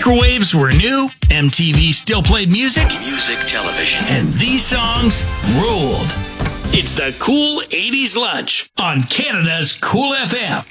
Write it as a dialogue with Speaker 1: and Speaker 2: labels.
Speaker 1: Microwaves were new, MTV still played music,
Speaker 2: television,
Speaker 1: and these songs ruled. It's the Cool 80s Lunch on Canada's Cool FM.